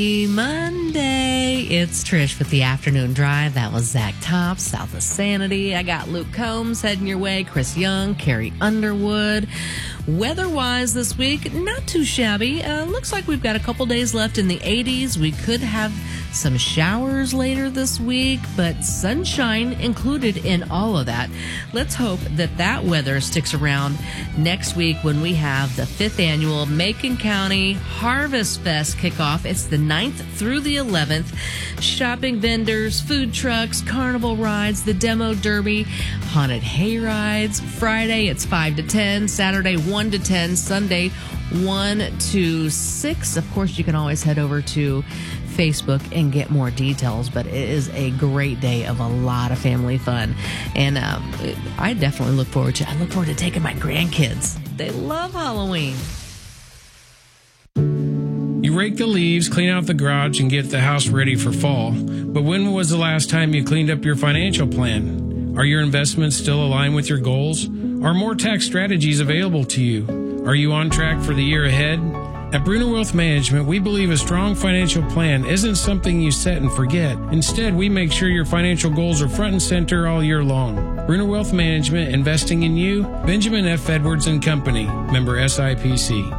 Monday. It's Trish with the Afternoon Drive. That was Zach Topp, South of Sanity. I got Luke Combs heading your way, Chris Young, Carrie Underwood. Weather-wise this week, not too shabby. Looks like we've got a couple days left in the 80s. We could have some showers later this week, but sunshine included in all of that. Let's hope that that weather sticks around next week when we have the 5th annual Macon County Harvest Fest kickoff. It's the 9th through the 11th. Shopping vendors, food trucks, carnival rides, the demo derby, haunted hay rides. Friday, it's 5 to 10. Saturday, 1 to 10. Sunday, 1 to 6. Of course, you can always head over to Facebook and get more details, but it is a great day of a lot of family fun. And I definitely look forward to taking my grandkids. They love Halloween. You rake the leaves, clean out the garage, and get the house ready for fall. But when was the last time you cleaned up your financial plan? Are your investments still aligned with your goals? Are more tax strategies available to you? Are you on track for the year ahead? At Bruner Wealth Management, we believe a strong financial plan isn't something you set and forget. Instead, we make sure your financial goals are front and center all year long. Bruner Wealth Management, investing in you. Benjamin F. Edwards and Company, member SIPC.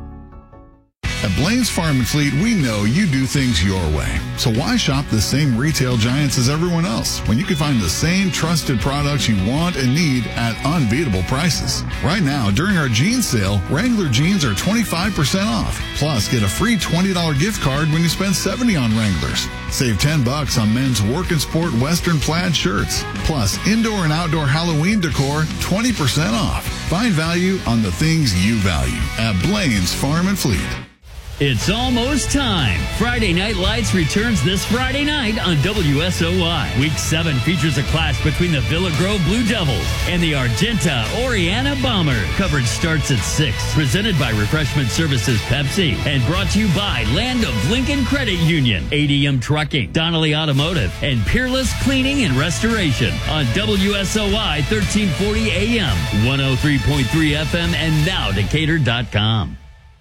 At Blaine's Farm and Fleet, we know you do things your way. So why shop the same retail giants as everyone else when you can find the same trusted products you want and need at unbeatable prices? Right now, during our jeans sale, Wrangler jeans are 25% off. Plus, get a free $20 gift card when you spend $70 on Wranglers. Save $10 on men's work and sport Western plaid shirts. Plus, indoor and outdoor Halloween decor, 20% off. Find value on the things you value at Blaine's Farm and Fleet. It's almost time. Friday Night Lights returns this Friday night on WSOY. Week 7 features a clash between the Villa Grove Blue Devils and the Argenta Oriana Bombers. Coverage starts at 6. Presented by Refreshment Services Pepsi and brought to you by Land of Lincoln Credit Union, ADM Trucking, Donnelly Automotive, and Peerless Cleaning and Restoration on WSOY 1340 AM, 103.3 FM, and now Decatur.com.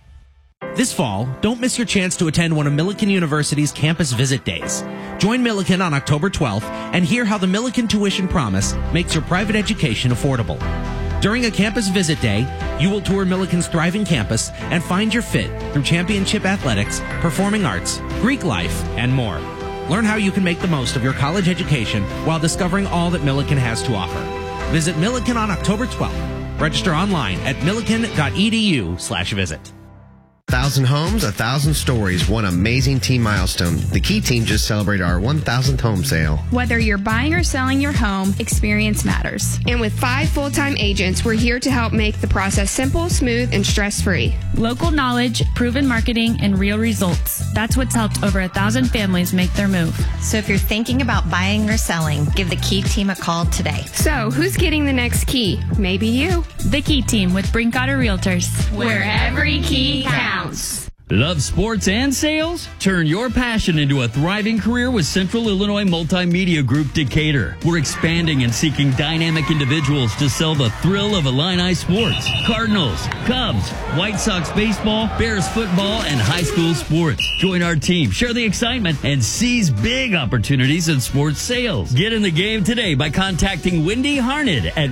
This fall, don't miss your chance to attend one of Millikan University's campus visit days. Join Millikan on October 12th and hear how the Millikan Tuition Promise makes your private education affordable. During a campus visit day, you will tour Millikan's thriving campus and find your fit through championship athletics, performing arts, Greek life, and more. Learn how you can make the most of your college education while discovering all that Millikan has to offer. Visit Millikan on October 12th. Register online at millikan.edu/visit. 1,000 homes, 1,000 stories, one amazing team milestone. The Key Team just celebrated our 1,000th home sale. Whether you're buying or selling your home, experience matters. And with 5 full-time agents, we're here to help make the process simple, smooth, and stress-free. Local knowledge, proven marketing, and real results. That's what's helped over 1,000 families make their move. So if you're thinking about buying or selling, give the Key Team a call today. So who's getting the next key? Maybe you. The Key Team with Brinkotter Realtors. Where every key counts. Love sports and sales? Turn your passion into a thriving career with Central Illinois Multimedia Group Decatur. We're expanding and seeking dynamic individuals to sell the thrill of Illini sports. Cardinals, Cubs, White Sox baseball, Bears football, and high school sports. Join our team, share the excitement, and seize big opportunities in sports sales. Get in the game today by contacting Wendy Harned at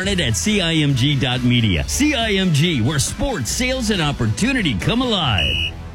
wendyharned@cimg.media. CIMG, where sports, sales, and opportunity come alive.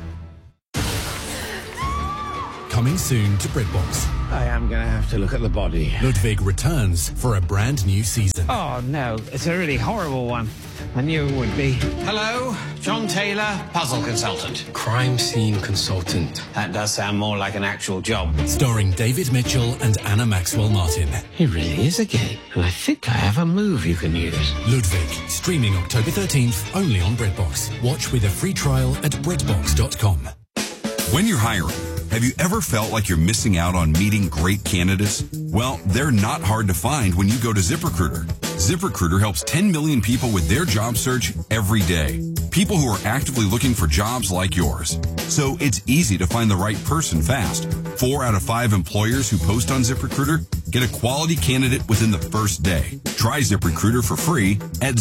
Coming soon to BritBox. I am going to have to look at the body. Ludwig returns for a brand new season. Oh, no. It's a really horrible one. I knew it would be. Hello, John Taylor, puzzle consultant. Crime scene consultant. That does sound more like an actual job. Starring David Mitchell and Anna Maxwell Martin. He really is a gay, and I think I have a move you can use. Ludwig, streaming October 13th, only on BritBox. Watch with a free trial at BritBox.com. When you're hiring, have you ever felt like you're missing out on meeting great candidates? Well, they're not hard to find when you go to ZipRecruiter. ZipRecruiter helps 10 million people with their job search every day. People who are actively looking for jobs like yours. So it's easy to find the right person fast. 4 out of 5 employers who post on ZipRecruiter get a quality candidate within the first day. Try ZipRecruiter for free at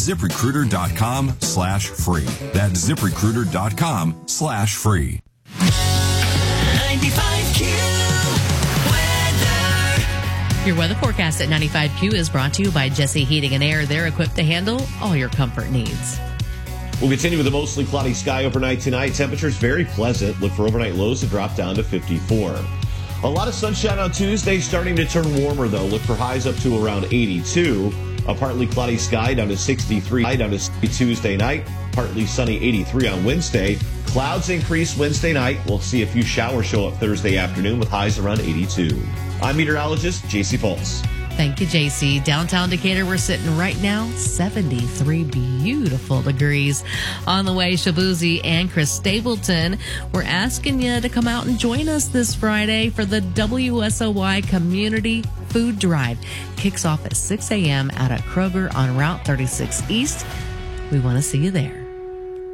ZipRecruiter.com/free. That's ZipRecruiter.com/free. Your weather forecast at 95Q is brought to you by Jesse Heating and Air. They're equipped to handle all your comfort needs. We'll continue with a mostly cloudy sky overnight tonight. Temperatures very pleasant. Look for overnight lows to drop down to 54. A lot of sunshine on Tuesday, starting to turn warmer, though. Look for highs up to around 82. A partly cloudy sky down to 63. Down to Tuesday night. Partly sunny 83 on Wednesday. Clouds increase Wednesday night. We'll see a few showers show up Thursday afternoon with highs around 82. I'm meteorologist JC Pulse. Thank you, JC. Downtown Decatur, we're sitting right now, 73 beautiful degrees. On the way, Shabuzi and Chris Stapleton, we're asking you to come out and join us this Friday for the WSOY Community Food Drive. Kicks off at 6 a.m. out at Kroger on Route 36 East. We want to see you there.